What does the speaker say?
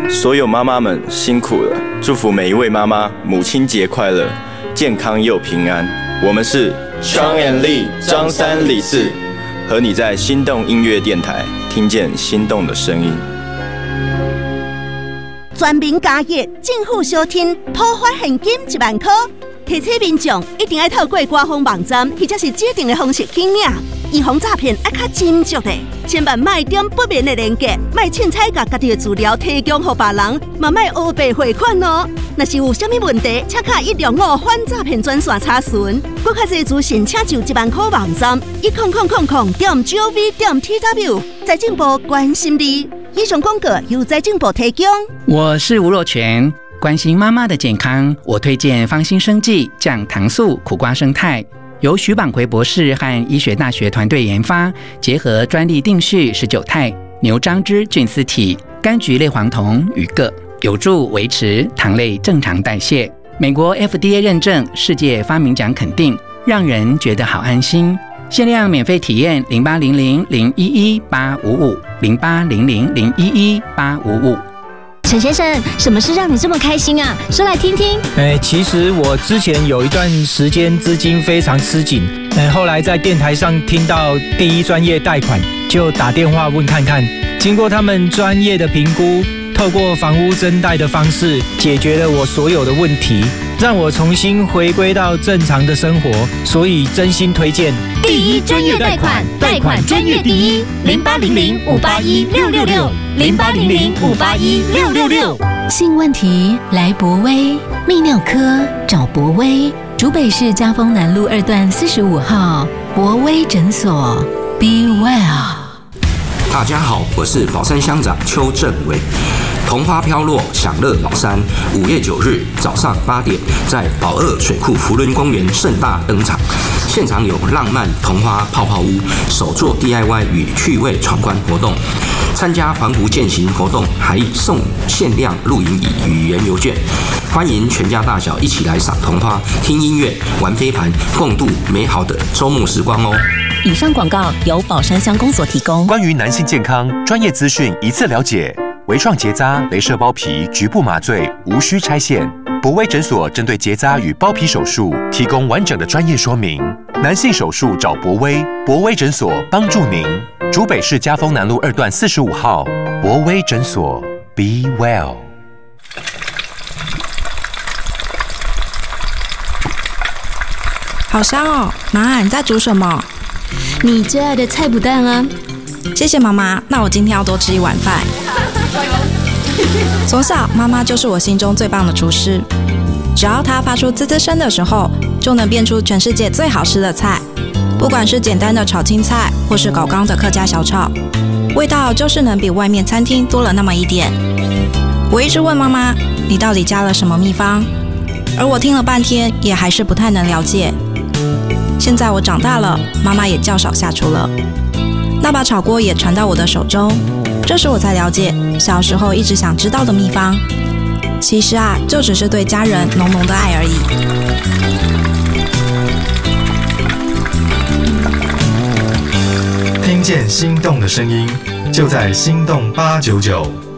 所有妈妈们辛苦了，祝福每一位妈妈母亲节快乐，健康又平安。我们是 Sean and Lee 张三李四，和你在心动音乐电台听见心动的声音。 全民加热，政府小厅普发现金1万块，提醒民众一定要透过官方网站或者是指定的方式去领，预防诈骗要较斟酌的，千万莫点不明的链接，莫凊彩把家己的资料提供给别人，嘛莫黑白汇款哦。若是有啥物问题，请卡105反诈骗专线查询。更较侪资讯，请上1万块网站10000.gov.tw。财政部关心你。以上广告由财政部提供。 我是吴若权，关心妈妈的健康，我推荐芳心生技降糖素苦瓜生态，由徐榜奎博士和医学大学团队研发，结合专利定序19肽、牛樟芝菌丝体、柑橘类黄酮与铬，有助维持糖类正常代谢。美国 FDA 认证，世界发明奖肯定，让人觉得好安心。限量免费体验0800-011-855，0800-011-855。 陈先生，什么事让你这么开心啊？说来听听。 其实我之前有一段时间资金非常吃紧，后来在电台上听到第一专业贷款，就打电话问看看。经过他们专业的评估，透过房屋增贷的方式解决了我所有的问题，让我重新回归到正常的生活，所以真心推荐第一专业贷款，贷款专业第一，0800-581-666，0800-581-666。 性问题来博威，泌尿科找博威，竹北市嘉丰南路2段45号博威诊所 ，Be Well。 大家好，我是宝山乡长邱正伟。桐花飘落，享乐宝山，5月9日早上8点，在宝二水库福伦公园盛大登场。现场有浪漫桐花泡泡屋、手作 DIY 与趣味闯关活动。参加环湖健行活动，还送限量露营椅与原邮券。欢迎全家大小一起来赏桐花、听音乐、玩飞盘，共度美好的周末时光哦。 以上广告由宝山乡公所提供。 关于男性健康专业资讯一次了解，微创结扎、雷射包皮、局部麻醉，无需拆线。博威诊所针对结扎与包皮手术提供完整的专业说明。男性手术找博威，博威诊所帮助您。竹北市嘉丰南路2段45号，博威诊所 Be Well。 好香哦，妈，你在煮什么？ 你最爱的菜脯蛋啊！ 谢谢妈妈，那我今天要多吃一碗饭。从小，妈妈就是我心中最棒的厨师。只要她发出滋滋声的时候，就能变出全世界最好吃的菜。不管是简单的炒青菜，或是搞刚的客家小炒，味道就是能比外面餐厅多了那么一点。我一直问妈妈，你到底加了什么秘方？而我听了半天，也还是不太能了解。现在我长大了，妈妈也较少下厨了，那把炒锅也传到我的手中。这时我才了解，小时候一直想知道的秘方，其实啊，就只是对家人浓浓的爱而已。 听见心动的声音，就在心动899。